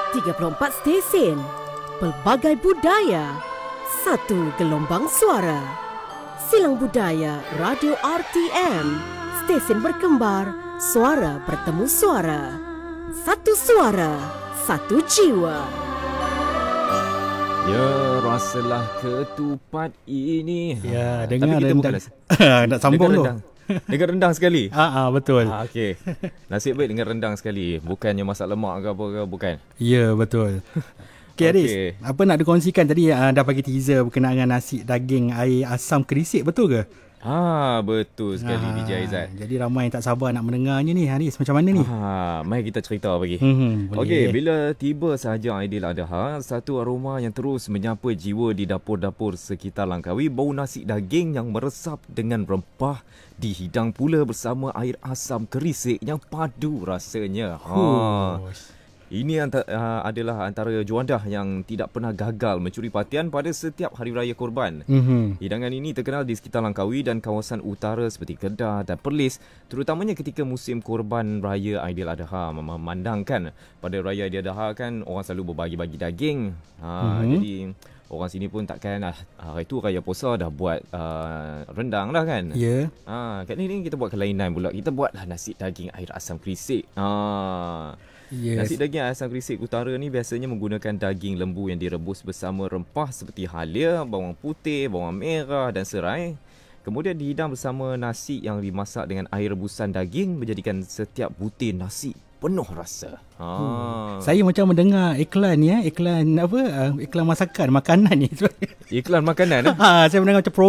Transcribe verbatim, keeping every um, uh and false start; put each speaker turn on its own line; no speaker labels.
tiga puluh empat stesen, pelbagai budaya, satu gelombang suara. Silang Budaya Radio R T M, stesen berkembar, suara bertemu suara. Satu suara, satu jiwa.
Ya, rasalah ketupat ini.
Ya,
ha,
dengar
tapi kita
rendang.
bukan
Nak sambung tu.
Dengar rendang sekali.
Ah, ah betul.
Ah, okey. Nasib baik dengar rendang sekali. Bukannya masak lemak ke apa ke, bukan.
Ya, betul. Okey, Aris.
Okey.
Apa nak dikongsikan tadi uh, dah bagi teaser berkenaan dengan nasi daging air asam kerisik, betul ke?
Ha, betul sekali
Ah,
D J Aizat.
Jadi ramai yang tak sabar nak mendengarnya ni, Aris. Macam mana ni?
Ha, mari kita cerita bagi.
Hmm,
Okey, bila tiba sahaja Aidiladha, satu aroma yang terus menyapa jiwa di dapur-dapur sekitar Langkawi, bau nasi daging yang meresap dengan rempah dihidang pula bersama air asam kerisik yang padu rasanya. Ha. Ini antara, uh, adalah antara juandah yang tidak pernah gagal mencuri perhatian pada setiap Hari Raya Korban.
Mm-hmm.
Hidangan ini terkenal di sekitar Langkawi dan kawasan utara seperti Kedah dan Perlis, terutamanya ketika musim Korban Raya Aidiladha. Memandangkan pada Raya Aidiladha kan orang selalu berbagi-bagi daging. Ha, mm-hmm. Jadi orang sini pun takkan lah, hari tu Raya Puasa dah buat uh, rendang dah kan.
Ya. Yeah.
Ha, kat ni, ni kita buat kelainan pula. Kita buatlah nasi daging air asam kerisik. Ha. Yes. Nasi daging asam kerisik utara ni biasanya menggunakan daging lembu yang direbus bersama rempah seperti halia, bawang putih, bawang merah dan serai. Kemudian dihidang bersama nasi yang dimasak dengan air rebusan daging menjadikan setiap butir nasi penuh rasa. Ha.
Hmm. Saya macam mendengar iklan ni, eh, iklan apa? Uh, iklan masakan, makanan ni.
Iklan makanan?
Ha, saya mendengar macam